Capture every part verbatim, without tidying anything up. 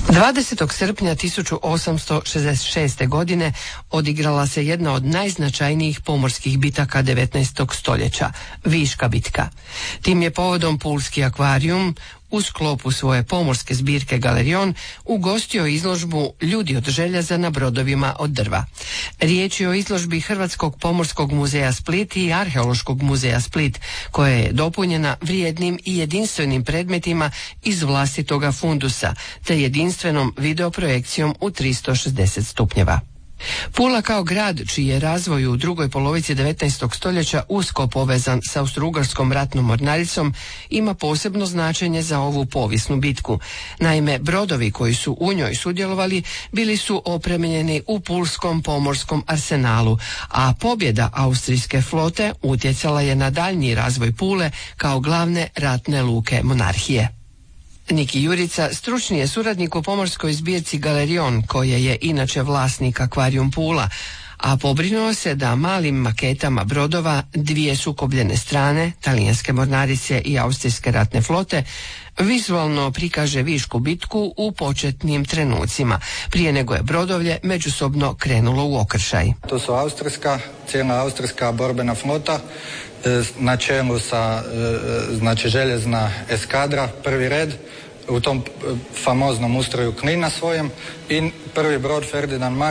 dvadesetog srpnja tisuću osamsto šezdeset šeste. godine odigrala se jedna od najznačajnijih pomorskih bitaka devetnaestog stoljeća, Viška bitka. Tim je povodom Pulski akvarijum u sklopu svoje pomorske zbirke Galerion ugostio izložbu Ljudi od željeza na brodovima od drva. Riječ je o izložbi Hrvatskog pomorskog muzeja Split i Arheološkog muzeja Split, koja je dopunjena vrijednim i jedinstvenim predmetima iz vlastitoga fundusa, te jedinstvenom videoprojekcijom u tristo šezdeset stupnjeva. Pula kao grad čiji je razvoj u drugoj polovici devetnaestog stoljeća usko povezan sa Austro-Ugarskom ratnom mornaricom ima posebno značenje za ovu povijesnu bitku. Naime, brodovi koji su u njoj sudjelovali bili su opremljeni u pulskom pomorskom arsenalu, a pobjeda austrijske flote utjecala je na daljnji razvoj Pule kao glavne ratne luke monarhije. Niki Jurica stručni je suradnik u pomorskoj zbirci Galerion, koje je inače vlasnik Akvarijum Pula, a pobrinuo se da malim maketama brodova dvije sukobljene strane, talijanske mornarice i austrijske ratne flote, vizualno prikaže Višku bitku u početnim trenucima, prije nego je brodovlje međusobno krenulo u okršaj. To su austrijska, cijela austrijska borbena flota, na čelu sa znači željezna eskadra, prvi red, u tom famoznom ustroju klina svojem, i prvi brod Ferdinand Max,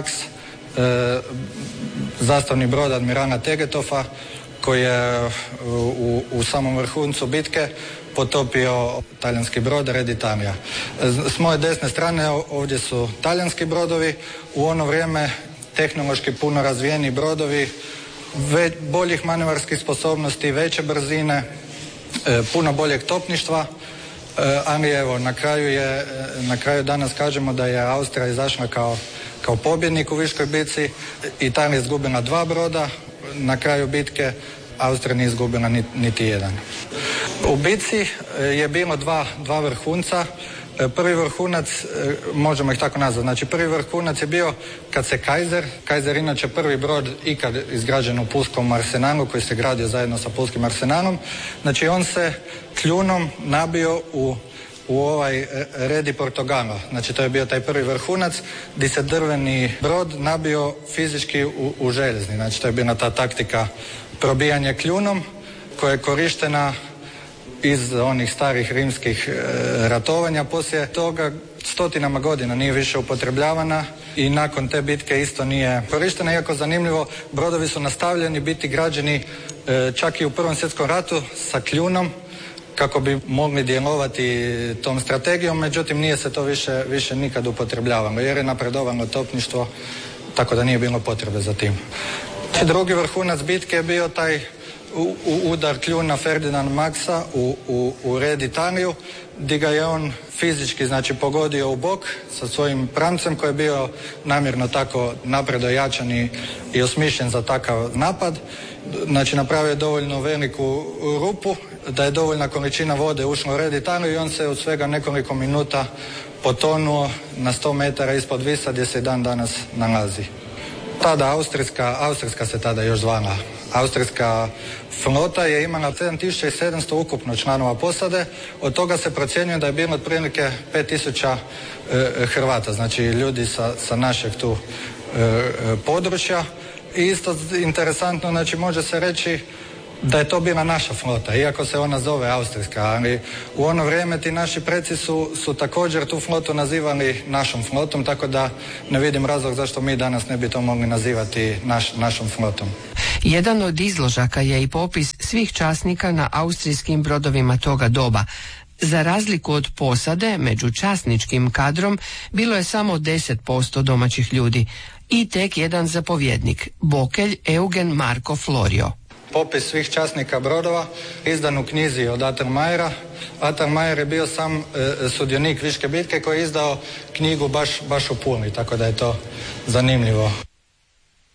zastavni brod admirala Tegetofa, koji je u, u samom vrhuncu bitke potopio talijanski brod Red Italia. S moje desne strane ovdje su talijanski brodovi, u ono vrijeme tehnološki puno razvijeni brodovi, Ve, boljih manevarskih sposobnosti, veće brzine, e, puno boljeg topništva, e, ali evo, na kraju je, na kraju danas kažemo da je Austrija izašla kao, kao pobjednik u Viškoj bitci, Italija je izgubila dva broda, na kraju bitke Austrija nije izgubila niti, niti jedan. U bitci je bilo dva, dva vrhunca. Prvi vrhunac, možemo ih tako nazvati, znači prvi vrhunac je bio kad se Kaiser, Kaiser inače prvi brod ikad izgrađen u pulskom arsenalu koji se gradio zajedno sa pulskim arsenalom, znači on se kljunom nabio u, u ovaj Redi Portogalo, znači to je bio taj prvi vrhunac gdje se drveni brod nabio fizički u, u željezni, znači to je bila ta taktika probijanja kljunom koja je korištena iz onih starih rimskih e, ratovanja. Poslije toga stotinama godina nije više upotrebljavana i nakon te bitke isto nije korištena, iako zanimljivo, brodovi su nastavljeni biti građeni e, čak i u Prvom svjetskom ratu sa kljunom kako bi mogli djelovati tom strategijom, međutim nije se to više, više nikad upotrebljavalo jer je napredovalo topništvo, tako da nije bilo potrebe za tim. Drugi vrhunac bitke je bio taj U, u udar kljuna Ferdinand Maxa u, u, u Red Italiju, gdje ga je on fizički znači pogodio u bok sa svojim pramcem koji je bio namjerno tako napredo jačan i, i osmišljen za takav napad. Znači napravio je dovoljno veliku rupu da je dovoljna količina vode ušla u Red Italiju i on se od svega nekoliko minuta potonuo na sto metara ispod Visa gdje se dan danas nalazi. Tada Austrijska, Austrijska se tada još zvala. Austrijska flota je imala sedam tisuća sedamsto ukupno članova posade, od toga se procjenjuje da je bilo otprilike pet tisuća e, Hrvata, znači ljudi sa, sa našeg tu e, područja. I isto interesantno, znači može se reći da je to bila naša flota, iako se ona zove austrijska, ali u ono vrijeme ti naši preci su, su također tu flotu nazivali našom flotom, tako da ne vidim razlog zašto mi danas ne bi to mogli nazivati naš, našom flotom. Jedan od izložaka je i popis svih časnika na austrijskim brodovima toga doba. Za razliku od posade, među časničkim kadrom bilo je samo deset posto domaćih ljudi i tek jedan zapovjednik, bokelj Eugen Marko Florio. Popis svih časnika brodova izdan u knjizi od Attermayera. Attermayer je bio sam e, sudionik Viške bitke koji je izdao knjigu baš, baš u Puli, tako da je to zanimljivo.